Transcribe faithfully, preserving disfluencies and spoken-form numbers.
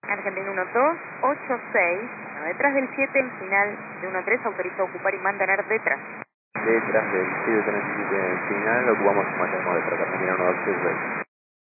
Argentina uno dos ocho seis, bueno, detrás del siete, el final de uno tres, autoriza ocupar y mantener detrás. Detrás del siete treinta y siete final, ocupamos y mantenemos detrás, Argentina uno dos seis.